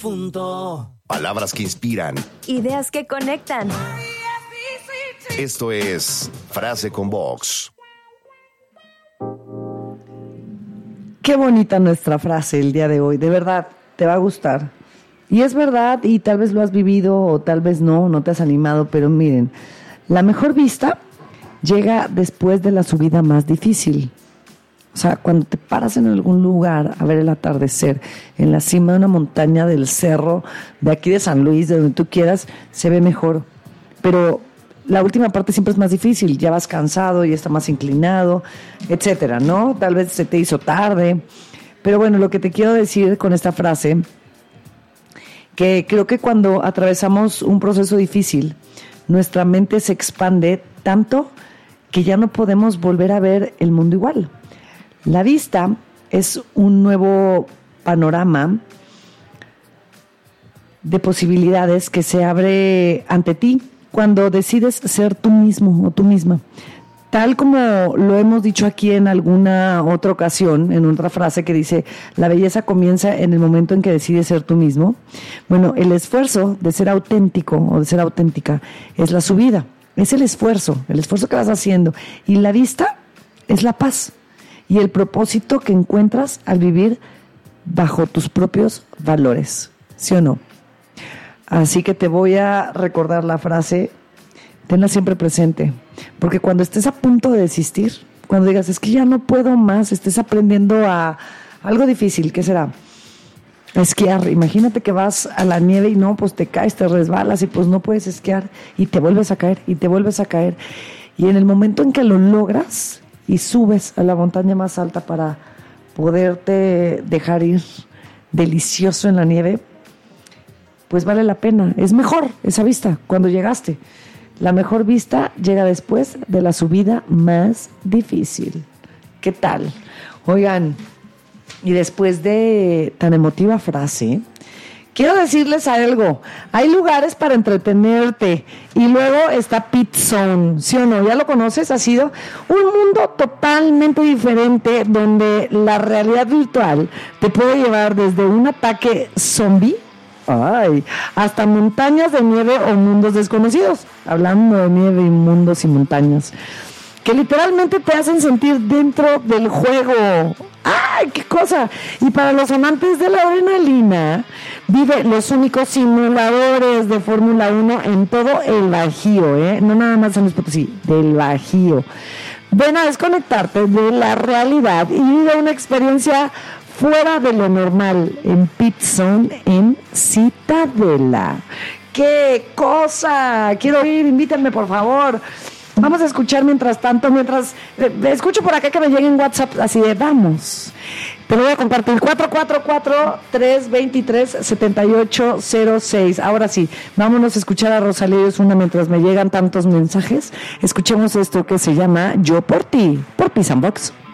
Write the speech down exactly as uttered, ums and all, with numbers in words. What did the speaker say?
difunto. Palabras que inspiran. Ideas que conectan. Esto es Frase con Vox. Qué bonita nuestra frase el día de hoy. De verdad, te va a gustar. Y es verdad, y tal vez lo has vivido o tal vez no, no te has animado, pero miren, la mejor vista llega después de la subida más difícil. O sea, cuando te paras en algún lugar a ver el atardecer, en la cima de una montaña del cerro, de aquí de San Luis, de donde tú quieras, se ve mejor. Pero la última parte siempre es más difícil, ya vas cansado, ya está más inclinado, etcétera, ¿no? Tal vez se te hizo tarde. Pero bueno, lo que te quiero decir con esta frase, que creo que cuando atravesamos un proceso difícil, nuestra mente se expande tanto que ya no podemos volver a ver el mundo igual. La vista es un nuevo panorama de posibilidades que se abre ante ti cuando decides ser tú mismo o tú misma. Tal como lo hemos dicho aquí en alguna otra ocasión, en otra frase que dice, la belleza comienza en el momento en que decides ser tú mismo. Bueno, el esfuerzo de ser auténtico o de ser auténtica es la subida, es el esfuerzo, el esfuerzo que vas haciendo. Y la vista es la paz y el propósito que encuentras al vivir bajo tus propios valores, ¿sí o no? Así que te voy a recordar la frase, tenla siempre presente, porque cuando estés a punto de desistir, cuando digas, es que ya no puedo más, estés aprendiendo a algo difícil, ¿qué será? A esquiar. Imagínate que vas a la nieve y no, pues te caes, te resbalas y pues no puedes esquiar y te vuelves a caer y te vuelves a caer. Y en el momento en que lo logras y subes a la montaña más alta para poderte dejar ir delicioso en la nieve, pues vale la pena. Es mejor esa vista cuando llegaste. La mejor vista llega después de la subida más difícil. ¿Qué tal? Oigan, y después de tan emotiva frase, quiero decirles algo. Hay lugares para entretenerte y luego está Pit Zone, ¿sí o no? ¿Ya lo conoces? Ha sido un mundo totalmente diferente donde la realidad virtual te puede llevar desde un ataque zombie, ay, hasta montañas de nieve o mundos desconocidos. Hablando de nieve y mundos y montañas, que literalmente te hacen sentir dentro del juego. ¡Ay, qué cosa! Y para los amantes de la adrenalina, vive los únicos simuladores de Fórmula uno en todo el Bajío, ¿eh? No nada más en Luis Potosí, del Bajío. Ven a desconectarte de la realidad y vive una experiencia fuera de lo normal en Pit Zone en Citadela. ¡Qué cosa! Quiero ir, invítenme por favor. Vamos a escuchar mientras tanto, mientras eh, escucho por acá que me llegue en WhatsApp, así de vamos. Te lo voy a compartir, cuatro cuatro cuatro, tres dos tres, siete ocho cero seis. Ahora sí, vámonos a escuchar a Rosalía y Ozuna mientras me llegan tantos mensajes. Escuchemos esto que se llama Yo por ti, por Peace and Box.